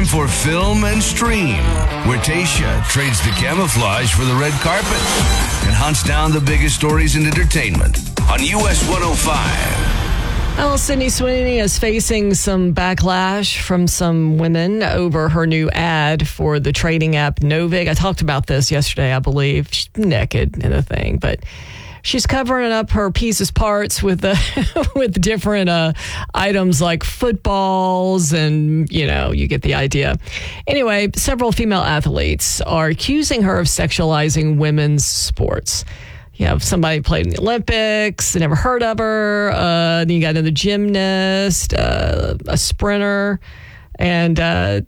for Film and Stream, where Tayshia trades the camouflage for the red carpet and hunts down the biggest stories in entertainment on US 105. Well, Sydney Sweeney is facing some backlash from some women over her new ad for the trading app Novig. I talked about this yesterday, I believe. She's naked in the thing, but she's covering up her pieces parts with with different items like footballs, and you get the idea. Anyway, several female athletes are accusing her of sexualizing women's sports. You have somebody played in the Olympics, never heard of her. Then you got another gymnast, a sprinter, and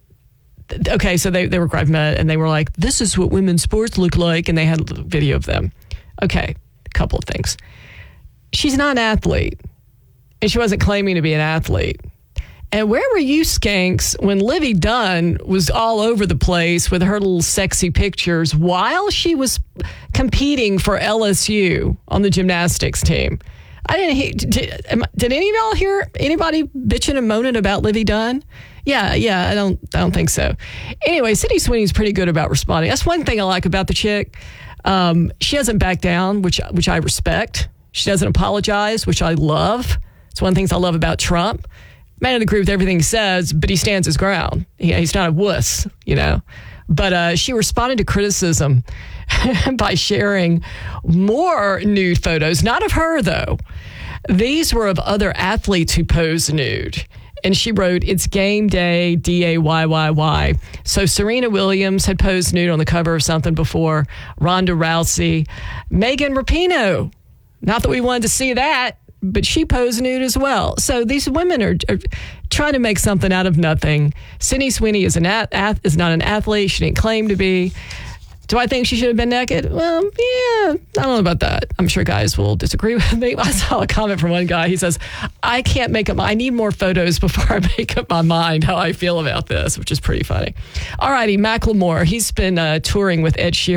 okay, so they were grabbing it, and they were like, "This is what women's sports look like," and they had a video of them. Okay. Couple of things. She's not an athlete, and she wasn't claiming to be an athlete. And where were you, skanks, when Livy Dunn was all over the place with her little sexy pictures while she was competing for LSU on the gymnastics team? Did any of y'all hear anybody bitching and moaning about Livy Dunn? Yeah, I don't think so. Anyway, Sydney Sweeney's pretty good about responding. That's one thing I like about the chick. She hasn't backed down, which I respect. She doesn't apologize, which I love. It's one of the things I love about Trump. May not agree with everything he says, but he stands his ground. He's not a wuss, But she responded to criticism by sharing more nude photos. Not of her, though. These were of other athletes who posed nude. And she wrote, "It's game day, DAYYY." So Serena Williams had posed nude on the cover of something before. Ronda Rousey. Megan Rapinoe. Not that we wanted to see that, but she posed nude as well. So these women are trying to make something out of nothing. Sydney Sweeney is not an athlete. She didn't claim to be. Do I think she should have been naked? Well, yeah, I don't know about that. I'm sure guys will disagree with me. I saw a comment from one guy. He says, I need more photos before I make up my mind how I feel about this, which is pretty funny. All righty, Macklemore. He's been touring with Ed Sheeran.